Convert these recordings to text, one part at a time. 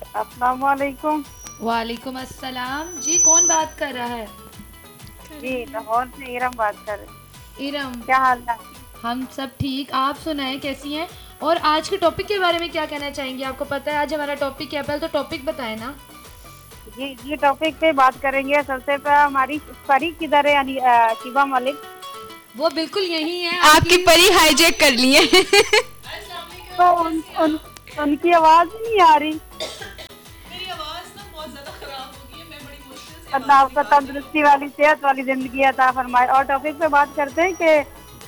अस्सलाम वालेकुम। वालेकुम अस्सलाम जी, कौन बात कर रहा है? जी लाहौर से इरम बात कर रहे। इरम, क्या हाल है? हम सब ठीक, आप सुनाएं कैसी हैं? और आज के टॉपिक के बारे में क्या कहना चाहेंगे? आपको पता है आज हमारा टॉपिक क्या है? पहले तो टॉपिक बताएं ना। जी टॉपिक पे बात करेंगे। सबसे पहले हमारी परी किधर है, यानी शिबा मलिक। वो बिल्कुल यही है आपकी परी हाईजैक कर ली है। तो उनकी आवाज नहीं आ रही। अल्लाह आपको तंदुरुस्ती वाली सेहत वाली जिंदगी अता फरमाए। और टॉपिक पे बात करते हैं कि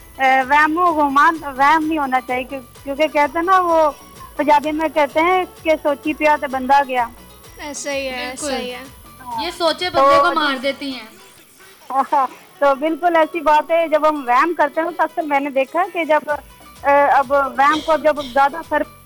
वहम नहीं होना चाहिए, क्योंकि कहते हैं ना, वो पंजाबी में कहते हैं कि सोची पिया तो बंदा गया। सही है, सही है। ये सोचे बंदे को मार देती हैं। तो बिल्कुल ऐसी बात है। जब हम वहम करते हैं तो अक्सर मैंने देखा कि जब अब वहम को जब ज्यादा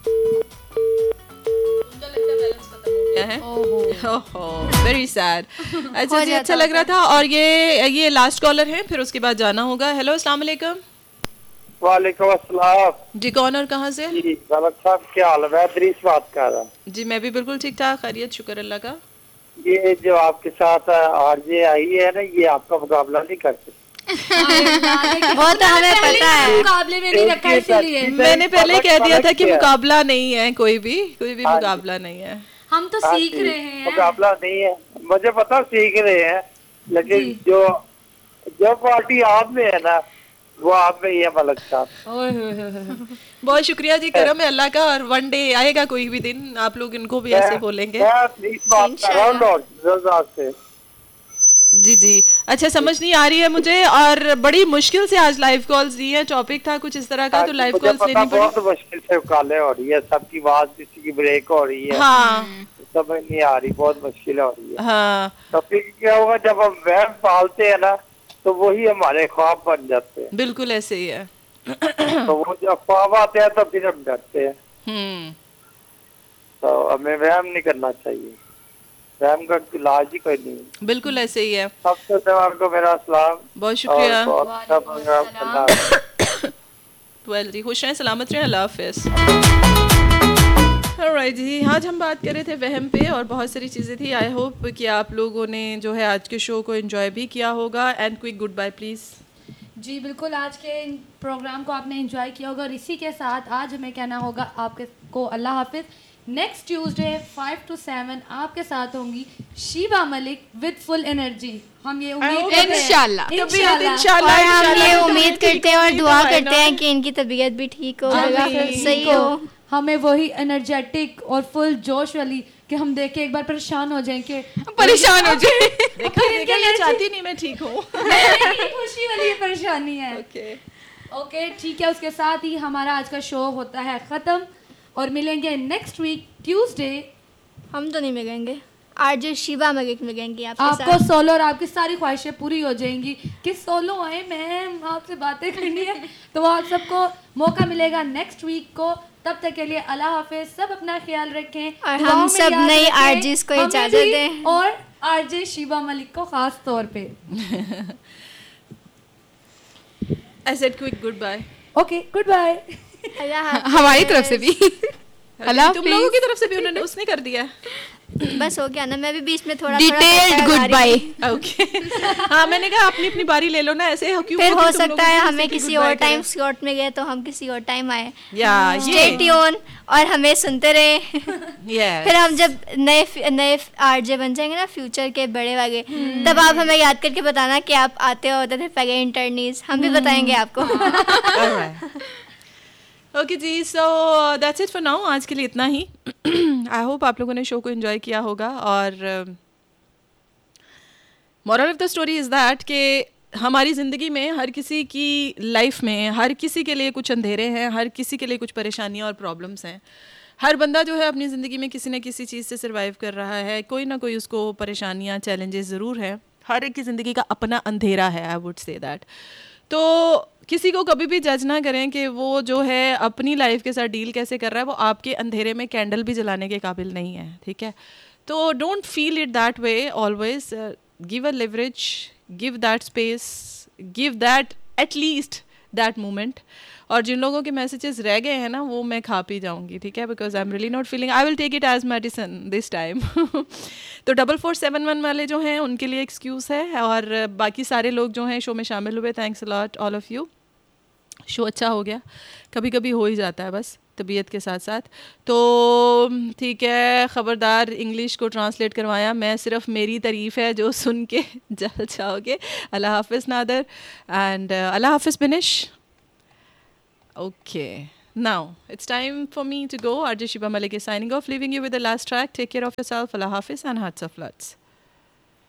वेरी सैड। अच्छा जी, अच्छा लग रहा था। और ये लास्ट कॉलर है, फिर उसके बाद जाना होगा। हेलो, अस्सलाम वालेकुम। वालेकुम अस्सलाम जी, कौन और कहाँ से? जी मलक साहब, क्या हाल है? मैं इदरीस बात कर रहा हूँ। जी, मैं भी बिल्कुल ठीक ठाक, खैरियत, शुक्र अल्लाह का। ये जो आपके साथ आरजे आई है ना, ये आपका मुकाबला नहीं कर सकती। वो तो हमें पता है। मुकाबले में नहीं रखा, इसीलिए मैंने पहले कह दिया था कि मुकाबला नहीं है, कोई भी मुकाबला नहीं है। हम तो सीख रहे हैं। मुकाबला नहीं है, मुझे पता सीख रहे हैं, लेकिन जो पार्टी आप में है ना, वो आप में ही है मलक साहब। बहुत शुक्रिया जी, करम है अल्लाह का। और वन डे आएगा, कोई भी दिन आप लोग इनको भी ऐसे बोलेंगे। मैं इस बात कर रहा हूँ से। जी जी, अच्छा, समझ नहीं आ रही है मुझे, और बड़ी मुश्किल से आज लाइव कॉल्स दी है। टॉपिक था कुछ इस तरह का, तो लाइव कॉल्स लेनी पड़ी। बहुत मुश्किल से कॉलें हो रही है, सबकी आवाज किसी की ब्रेक हो रही है। हाँ, समझ नहीं आ रही, बहुत मुश्किल हो रही है। हाँ, तो फिर क्या होगा, जब हम वहम पालते हैं ना, तो वही हमारे ख्वाब बन जाते हैं। बिल्कुल ऐसे ही है। तो वो जब ख्वाब आते हैं तो फिर हम डरते हैं। तो हमें वहम नहीं करना चाहिए, वहम का इलाज ही कोई नहीं है। बिल्कुल ऐसे ही है। सबसे जवाब को मेरा सलाम, बहुत शुक्रिया। वेल जी, खुश रहें, सलामत रहें, अल्लाह हाफिज़। ऑलराइट जी, आज हम बात कर रहे थे वहम पे, और बहुत सारी चीज़ें थी। आई होप कि आप लोगों ने जो है आज के शो को एंजॉय भी किया होगा। And quick good bye please. जी बिल्कुल, आज के प्रोग्राम को आपने एंजॉय किया होगा, और इसी के साथ आज हमें कहना होगा आपको अल्लाह हाफिज़। नेक्स्ट ट्यूसडे 5 to 7 आपके साथ होंगी Sheeba Malik with full energy. हम ये उम्मीद करते हैं इंशाल्लाह। इंशाल्लाह, और हम ये उम्मीद करते हैं और दुआ करते हैं कि इनकी तबीयत भी ठीक हो, सही हो। हमें वही एनर्जेटिक और फुल जोश वाली कि हम देख के एक बार परेशान हो जाएं कि परेशान हो जाए। देखा, मैं चाहती नहीं मैं ठीक हूँ। खुशी वाली परेशानी है। ओके ठीक है, उसके साथ ही हमारा आज का शो होता है ख़त्म, और मिलेंगे नेक्स्ट वीक ट्यूसडे। हम तो नहीं मिलेंगे, आरजे शीबा मलिक मिलेंगी आपको सोलो, और आपकी सारी ख्वाहिशें पूरी हो जाएंगी कि सोलो आए, मैम आपसे बातें करनी है। तो वो आप सबको मौका मिलेगा नेक्स्ट वीक को। तब तक के लिए अल्लाह हाफिज़, सब अपना ख्याल रखें, और हम सब नई आरजेस को इजाजत दें, और आरजे शीबा मलिक को खास तौर पे। I said quick goodbye. Okay, good bye. हमारी तरफ से भी तुम लोगों की तरफ से भी उसने कर दिया। बस हो गया ना, मैं भी बीच में थोड़ा डिटेल्ड गुड बाय। ओके, हाँ, मैंने कहा अपनी अपनी बारी ले लो ना, ऐसे क्यों? फिर हो सकता है हमें किसी और टाइम स्लॉट में गए तो हम किसी और टाइम आए। स्टे ट्यून और हमें सुनते रहे। फिर हम जब नए आरजे बन जाएंगे ना, फ्यूचर के बड़े वाले, तब आप हमें याद करके बताना कि आप आते होते थे पहले इंटरनीज, हम भी बताएंगे आपको। Okay ji, so that's it for now. आज के लिए इतना ही। आई होप आप लोगों ने शो को एंजॉय किया होगा। और moral of the story is that कि हमारी ज़िंदगी में, हर किसी की लाइफ में, हर किसी के लिए कुछ अंधेरे हैं, हर किसी के लिए कुछ परेशानियाँ और प्रॉब्लम्स हैं। हर बंदा जो है अपनी ज़िंदगी में किसी न किसी चीज़ से सर्वाइव कर रहा है, कोई ना कोई उसको परेशानियाँ, चैलेंजेस ज़रूर है। हर एक की ज़िंदगी का अपना अंधेरा है, आई वुड से दैट। तो किसी को कभी भी जज ना करें कि वो जो है अपनी लाइफ के साथ डील कैसे कर रहा है, वो आपके अंधेरे में कैंडल भी जलाने के काबिल नहीं है, ठीक है? तो don't feel it that way always, give a leverage, give that space, give that at least that moment. और जिन लोगों के मैसेजेस रह गए हैं ना वो मैं खा पी जाऊंगी, ठीक है, because I am really not feeling, I will take it as medicine this time. तो 4471 वाले जो हैं उनके लिए एक्सक्यूज़ है, और बाकी सारे लोग जो हैं शो में शामिल हुए, thanks a lot all of you. Show अच्छा हो गया, कभी कभी हो ही जाता है बस तबीयत के साथ साथ. तो ठीक है, ख़बरदार इंग्लिश को ट्रांसलेट करवाया, मैं सिर्फ मेरी तारीफ़ है जो सुन के जल जाओगे. अल्लाह हाफ़िज़ नादर, एंड अल्लाह हाफ़िज़ बिनिश. Okay, now it's time for me to go. RJ Shiba Malik is signing off, leaving you with the last track. Take care of yourself. Allah Hafiz and hearts of floods.